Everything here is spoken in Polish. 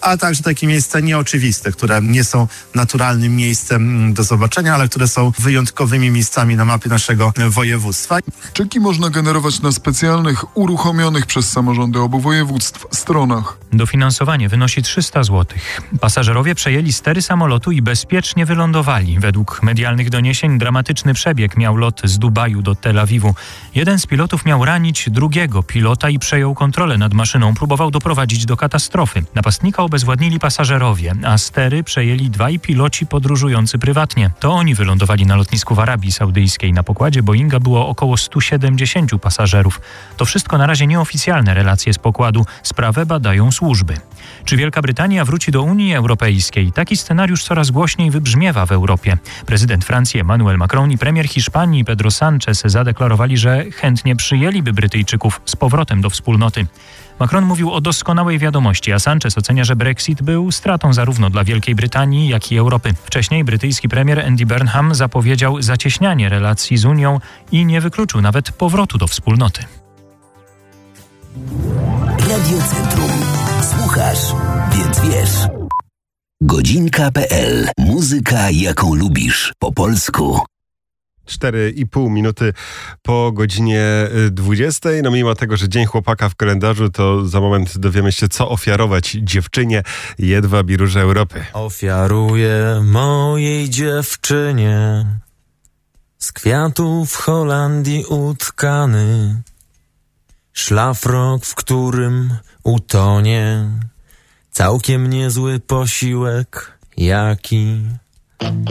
a także takie miejsca nieoczywiste, które nie są naturalnym miejscem do zobaczenia, ale które są wyjątkowymi miejscami na mapie naszego województwa. Czeki można generować na specjalnych, uruchomionych przez samorządy obu województw stronach. Dofinansowanie wynosi 300 zł. Pasażerowie przejęli stery samolotu i bezpiecznie wylądowali. Według medialnych doniesień dramatyczny przebieg miał lot z Dubaju do Tel Awiwu. Jeden z pilotów miał ranić drugiego pilota i przejął kontrolę nad maszyną. Próbował doprowadzić do katastrofy. Napastnika obezwładnili pasażerowie, a stery przejęli dwaj piloci podróżujący prywatnie. To oni wylądowali na lotnisku w Arabii Saudyjskiej. Na pokładzie Boeinga było około 170 pasażerów. To wszystko na razie nieoficjalne relacje z pokładu. Sprawę badają służby. Czy Wielka Brytania wróci do Unii Europejskiej? Taki scenariusz coraz głośniej wybrzmiewa w Europie. Prezydent Francji Emmanuel Macron i premier Hiszpanii Pedro Sánchez zadeklarowali, że chętnie przyjęliby Brytyjczyków z powrotem do wspólnoty. Macron mówił o doskonałej wiadomości, a Sánchez ocenia, że Brexit był stratą zarówno dla Wielkiej Brytanii, jak i Europy. Wcześniej brytyjski premier Andy Burnham zapowiedział zacieśnianie relacji z Unią i nie wykluczył nawet powrotu do wspólnoty. Radio Centrum. Słuchasz, więc wiesz. Godzinka.pl. Muzyka, jaką lubisz. Po polsku. 4,5 minuty po godzinie 20. No mimo tego, że Dzień Chłopaka w kalendarzu, to za moment dowiemy się, co ofiarować dziewczynie. Jedwab i Róże Europy. Ofiaruję mojej dziewczynie z kwiatów Holandii utkany szlafrok, w którym utonie całkiem niezły posiłek, jaki